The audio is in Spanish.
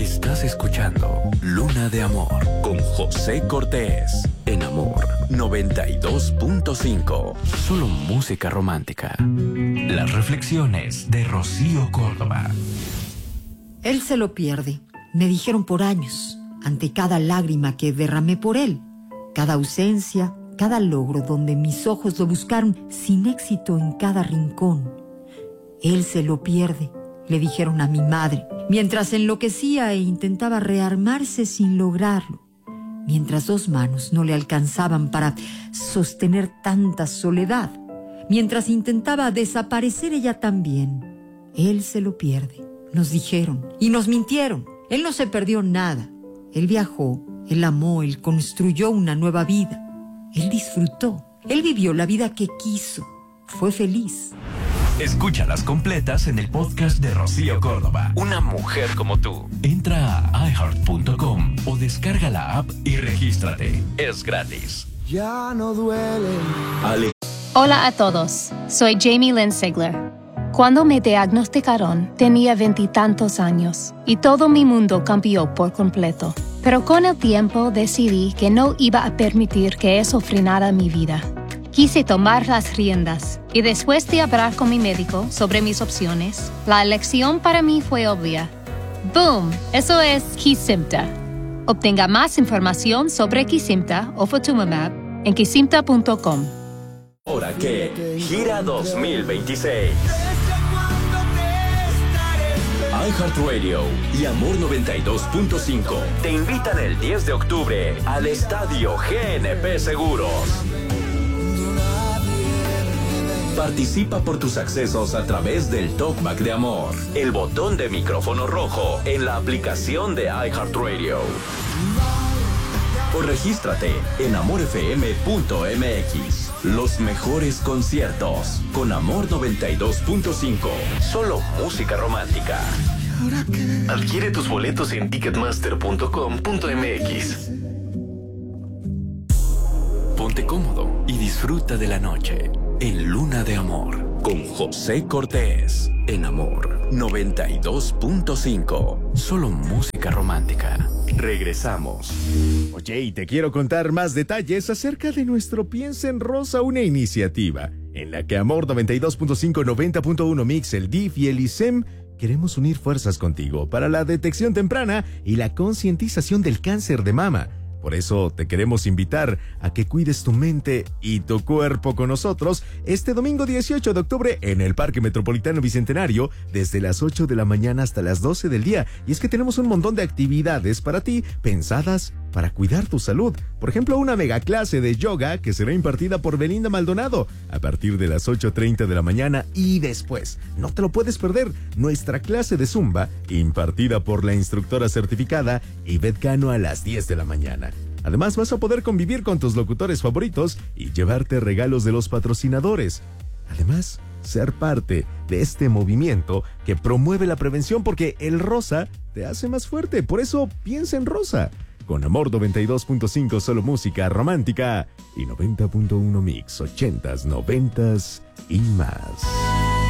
Estás escuchando Luna de Amor con José Cortés en Amor 92.5. Solo música romántica. Las reflexiones de Rocío Córdoba. Él se lo pierde, me dijeron por años, ante cada lágrima que derramé por él, cada ausencia, cada logro donde mis ojos lo buscaron sin éxito en cada rincón. Él se lo pierde, le dijeron a mi madre, mientras enloquecía e intentaba rearmarse sin lograrlo, mientras dos manos no le alcanzaban para sostener tanta soledad, mientras intentaba desaparecer ella también. Él se lo pierde, nos dijeron y nos mintieron. Él no se perdió nada. Él viajó, él amó, él construyó una nueva vida. Él disfrutó, él vivió la vida que quiso, fue feliz. Escúchalas completas en el podcast de Rocío Córdoba. Una mujer como tú. Entra a iHeart.com o descarga la app y regístrate. Es gratis. Ya no duele. Hola a todos, soy Jamie Lynn Sigler. Cuando me diagnosticaron, tenía 20 y tantos años y todo mi mundo cambió por completo. Pero con el tiempo decidí que no iba a permitir que eso frenara mi vida. Quise tomar las riendas y después de hablar con mi médico sobre mis opciones, la elección para mí fue obvia. ¡Boom! Eso es Kesimpta. Obtenga más información sobre Kesimpta o Ofatumumab en kesimpta.com. Ahora que Gira 2026. iHeartRadio y Amor 92.5 te invitan el 10 de octubre al Estadio GNP Seguros. Participa por tus accesos a través del Talkback de Amor, el botón de micrófono rojo en la aplicación de iHeartRadio. O regístrate en amorfm.mx. Los mejores conciertos con Amor 92.5. Solo música romántica. Adquiere tus boletos en ticketmaster.com.mx. Ponte cómodo y disfruta de la noche en Luna de Amor con José Cortés en Amor 92.5. Solo música romántica. Regresamos. Oye, y te quiero contar más detalles acerca de nuestro Piensa en Rosa, una iniciativa en la que Amor 92.5, 90.1 Mix, el DIF y el ISEM queremos unir fuerzas contigo para la detección temprana y la concientización del cáncer de mama. Por eso te queremos invitar a que cuides tu mente y tu cuerpo con nosotros este domingo 18 de octubre en el Parque Metropolitano Bicentenario desde las 8 de la mañana hasta las 12 del día. Y es que tenemos un montón de actividades para ti pensadas para cuidar tu salud. Por ejemplo, una mega clase de yoga que será impartida por Belinda Maldonado a partir de las 8:30 de la mañana y después. No te lo puedes perder. Nuestra clase de Zumba impartida por la instructora certificada Ivette Cano a las 10 de la mañana. Además, vas a poder convivir con tus locutores favoritos y llevarte regalos de los patrocinadores. Además, ser parte de este movimiento que promueve la prevención porque el rosa te hace más fuerte. Por eso, piensa en rosa. Con Amor 92.5, solo música romántica y 90.1 Mix, 80s, 90s y más.